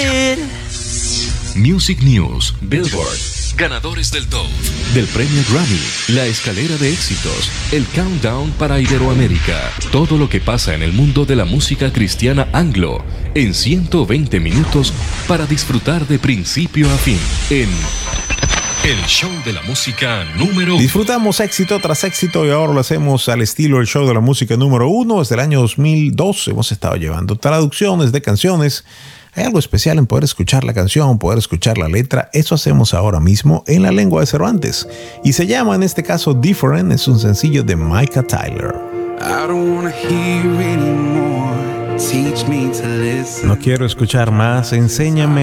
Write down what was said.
Music News, Billboard, ganadores del Dove, del premio Grammy, la escalera de éxitos, el countdown para Iberoamérica. Todo lo que pasa en el mundo de la música cristiana anglo en 120 minutos para disfrutar de principio a fin en el show de la música número 1. Disfrutamos éxito tras éxito y ahora lo hacemos al estilo del show de la música número 1. Desde el año 2002 hemos estado llevando traducciones de canciones. Hay algo especial en poder escuchar la canción, poder escuchar la letra. Eso hacemos ahora mismo en la lengua de Cervantes. Y se llama en este caso Different. Es un sencillo de Micah Tyler. No quiero escuchar más. Enséñame